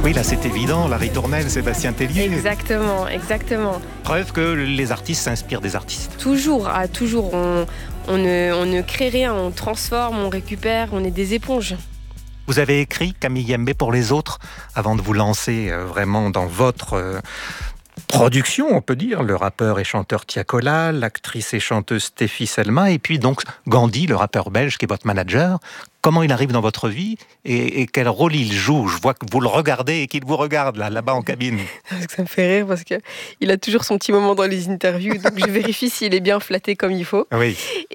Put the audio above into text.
Oui, là c'est évident, la ritournelle, Sébastien Tellier. Exactement. Preuve que les artistes s'inspirent des artistes. Toujours. On ne crée rien, on transforme, on récupère, on est des éponges. Vous avez écrit Camille Yembe pour les autres avant de vous lancer vraiment dans votre production, on peut dire. Le rappeur et chanteur Tiakola, l'actrice et chanteuse Stéphie Selma, et puis donc Gandhi, le rappeur belge qui est votre manager. Comment il arrive dans votre vie et quel rôle il joue? Je vois que vous le regardez et qu'il vous regarde là-bas en cabine. Ça me fait rire parce qu'il a toujours son petit moment dans les interviews, donc je vérifie s'il est bien flatté comme il faut. Oui.